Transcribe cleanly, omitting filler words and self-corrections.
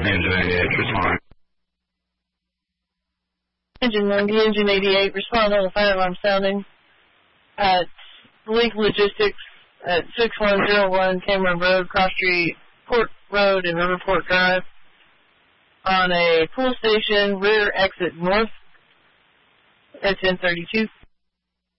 Engine 88, respond. Engine 88, respond on the fire alarm sounding at Link Logistics at 6101 Cameron Road, Cross Street, Port Road, and Riverport Drive on a pool station, rear exit north at 1032.